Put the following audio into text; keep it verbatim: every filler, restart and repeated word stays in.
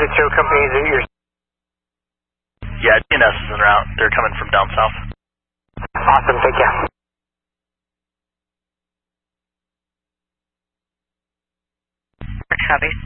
Tow Company, is it your... Yeah, D N S is en route. They're coming from down south. Awesome, thank you. Copy.